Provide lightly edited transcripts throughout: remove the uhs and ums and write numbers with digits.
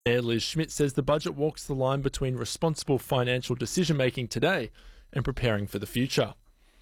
Mayor Liz Schmidt says the budget walks the line between responsible financial decision-making today and preparing for the future.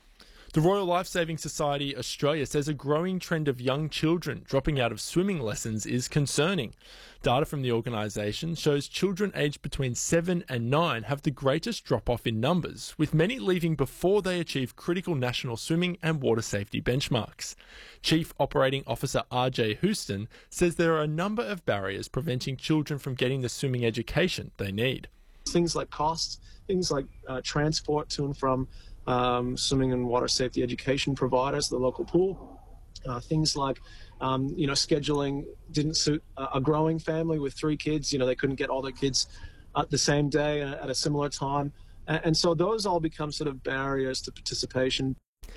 The Royal Lifesaving Society Australia says a growing trend of young children dropping out of swimming lessons is concerning. Data from the organisation shows children aged between 7 and 9 have the greatest drop-off in numbers, with many leaving before they achieve critical national swimming and water safety benchmarks. Chief Operating Officer RJ Houston says there are a number of barriers preventing children from getting the swimming education they need. Things like costs, things like transport to and from swimming and water safety education providers, the local pool. Things like, scheduling didn't suit a growing family with 3 kids. They couldn't get all their kids at the same day at a similar time. And so those all become sort of barriers to participation.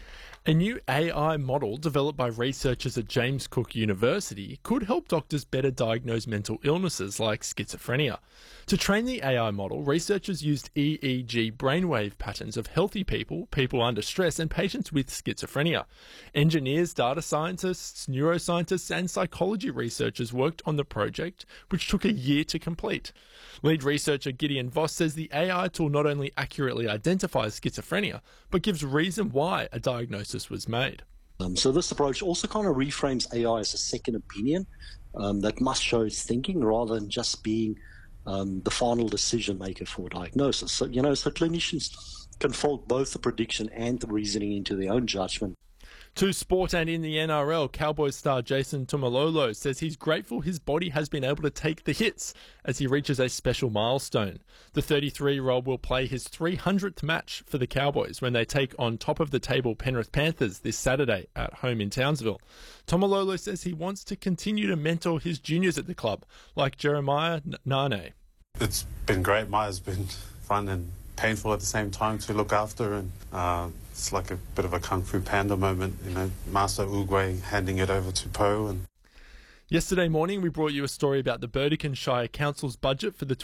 A new AI model developed by researchers at James Cook University could help doctors better diagnose mental illnesses like schizophrenia. To train the AI model, researchers used EEG brainwave patterns of healthy people, people under stress, and patients with schizophrenia. Engineers, data scientists, neuroscientists, and psychology researchers worked on the project, which took a year to complete. Lead researcher Gideon Voss says the AI tool not only accurately identifies schizophrenia, but gives reason why a diagnosis was made. So this approach also kind of reframes AI as a second opinion that must show its thinking rather than just being the final decision maker for diagnosis. So clinicians can fold both the prediction and the reasoning into their own judgment. To sport and in the NRL, Cowboys star Jason Tumalolo says he's grateful his body has been able to take the hits as he reaches a special milestone. The 33-year-old will play his 300th match for the Cowboys when they take on top-of-the-table Penrith Panthers this Saturday at home in Townsville. Tumalolo says he wants to continue to mentor his juniors at the club, like Jeremiah Nane. It's been great. Maya's been fun and painful at the same time to look after, and it's like a bit of a Kung Fu Panda moment, Master Oogway handing it over to Po. And yesterday morning, we brought you a story about the Burdekin Shire Council's budget for the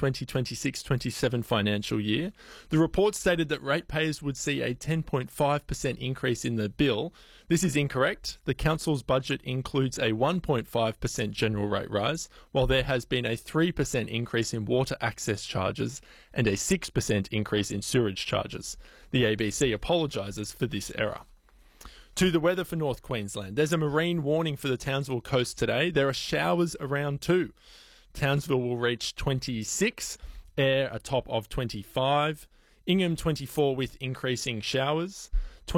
2026-27 financial year. The report stated that ratepayers would see a 10.5% increase in the bill. This is incorrect. The council's budget includes a 1.5% general rate rise, while there has been a 3% increase in water access charges and a 6% increase in sewerage charges. The ABC apologises for this error. To the weather for North Queensland. There's a marine warning for the Townsville coast today. There are showers around too. Townsville will reach 26, Ayr a top of 25, Ingham 24 with increasing showers,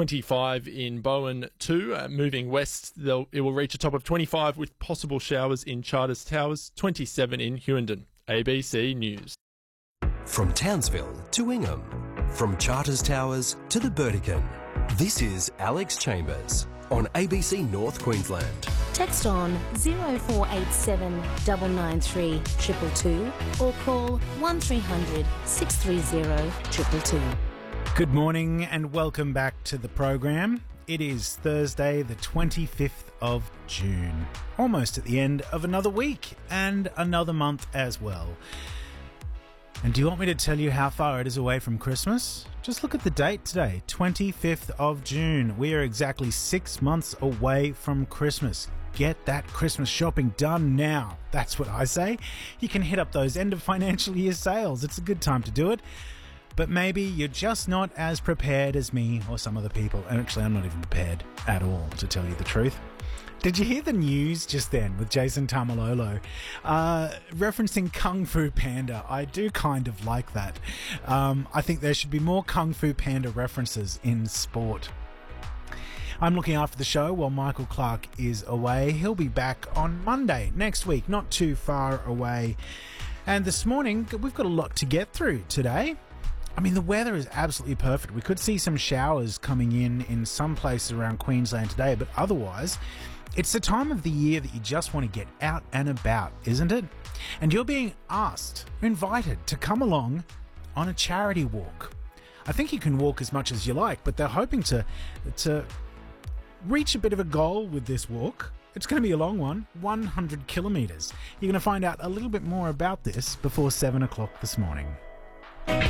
25 in Bowen too. Moving west, it will reach a top of 25 with possible showers in Charters Towers, 27 in Hughenden. ABC News. From Townsville to Ingham, from Charters Towers to the Burdekin. This is Alex Chambers on ABC North Queensland. Text on 0487 993 222 or call 1300 630 222. Good morning and welcome back to the program. It is Thursday the 25th of June, almost at the end of another week and another month as well. And do you want me to tell you how far it is away from Christmas? Just look at the date today, 25th of June. We are exactly 6 months away from Christmas. Get that Christmas shopping done now. That's what I say. You can hit up those end of financial year sales. It's a good time to do it. But maybe you're just not as prepared as me or some other people. And actually, I'm not even prepared at all, to tell you the truth. Did you hear the news just then with Jason Tumalolo referencing Kung Fu Panda? I do kind of like that. I think there should be more Kung Fu Panda references in sport. I'm looking after the show while Michael Clark is away. He'll be back on Monday next week, not too far away. And this morning, we've got a lot to get through today. I mean, the weather is absolutely perfect. We could see some showers coming in some places around Queensland today, but otherwise, it's the time of the year that you just want to get out and about, isn't it? And you're being asked, invited to come along on a charity walk. I think you can walk as much as you like, but they're hoping to reach a bit of a goal with this walk. It's going to be a long one, 100 kilometres. You're going to find out a little bit more about this before 7 o'clock this morning.